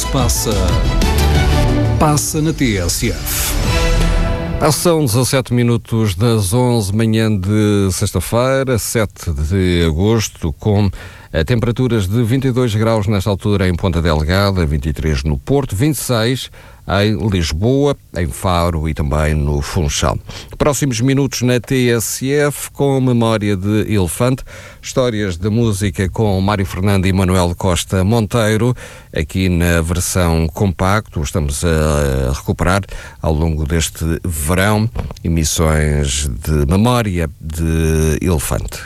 passa na TSF. São 17 minutos das 11, manhã de sexta-feira, 7 de agosto, com temperaturas de 22 graus nesta altura em Ponta Delgada, 23 no Porto, 26 em Lisboa, em Faro e também no Funchal. Próximos minutos na TSF com memória de elefante, histórias de música com Mário Fernando e Manuel Costa Monteiro, aqui na versão compacto. Estamos a recuperar ao longo deste verão emissões de memória de elefante.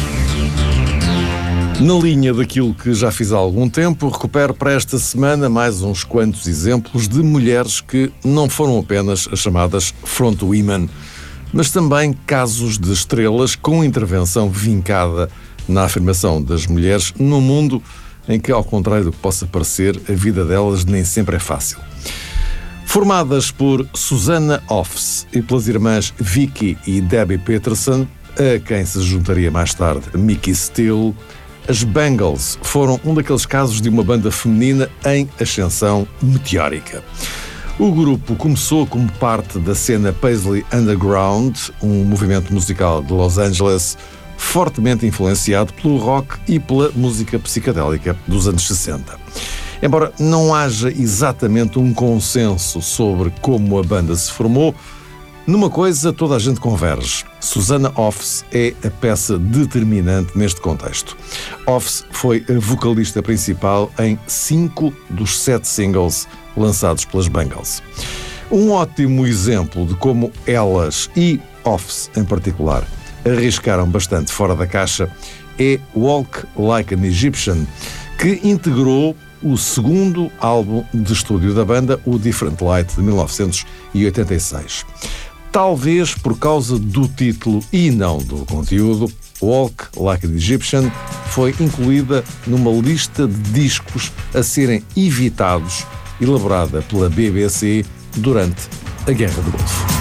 Na linha daquilo que já fiz há algum tempo, recupero para esta semana mais uns quantos exemplos de mulheres que não foram apenas as chamadas frontwomen, mas também casos de estrelas com intervenção vincada na afirmação das mulheres num mundo em que, ao contrário do que possa parecer, a vida delas nem sempre é fácil. Formadas por Susanna Hoffs e pelas irmãs Vicky e Debbie Peterson, a quem se juntaria mais tarde Mickey Steele, as Bangles foram um daqueles casos de uma banda feminina em ascensão meteórica. O grupo começou como parte da cena Paisley Underground, um movimento musical de Los Angeles fortemente influenciado pelo rock e pela música psicadélica dos anos 60. Embora não haja exatamente um consenso sobre como a banda se formou, numa coisa toda a gente converge. Susanna Hoffs é a peça determinante neste contexto. Hoffs foi a vocalista principal em 5 dos 7 singles lançados pelas Bangles. Um ótimo exemplo de como elas, e Hoffs em particular, arriscaram bastante fora da caixa é Walk Like an Egyptian, que integrou o segundo álbum de estúdio da banda, o Different Light, de 1986. Talvez por causa do título e não do conteúdo, Walk Like an Egyptian foi incluída numa lista de discos a serem evitados, elaborada pela BBC durante a Guerra do Golfo.